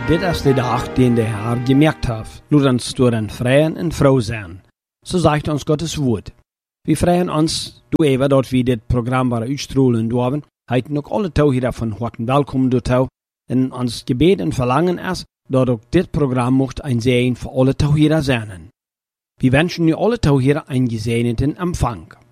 Dit is de dag den der Herr gemerkt heeft. Laat ons door een vrijen en vrouw zijn. So sagt uns Gottes Wort. Wir freuen uns, du Eva, dort wir das Programm bei uitstrahlen dürfen, heiten auch alle Tauhüter von harten Willkommen dorthin. Und uns Gebet und Verlangen ist, dass auch das Programm mocht ein Segen für alle Tauhüter sein. Wir wünschen dir alle Tauhüter einen gesegneten Empfang.